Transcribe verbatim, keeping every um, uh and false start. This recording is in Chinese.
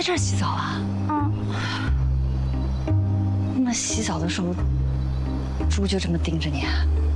这儿洗澡啊？ 嗯。 那洗澡的时候，猪就这么盯着你啊？